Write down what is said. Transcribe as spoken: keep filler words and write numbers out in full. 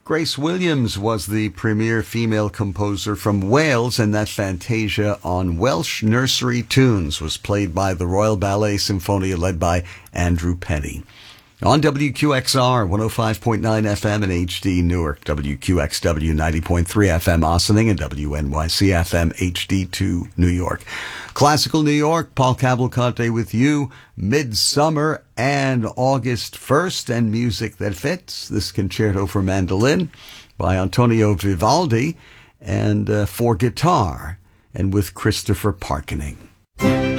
Grace Williams was the premier female composer from Wales, and that Fantasia on Welsh nursery tunes was played by the Royal Ballet Symphonia led by Andrew Penny. On W Q X R, one oh five point nine F M in H D Newark, W Q X W ninety point three F M Ossining, and W N Y C F M H D two New York. Classical New York, Paul Cavalcante with you, Midsummer and August first, and music that fits. This concerto for mandolin by Antonio Vivaldi, and uh, for guitar, and with Christopher Parkening.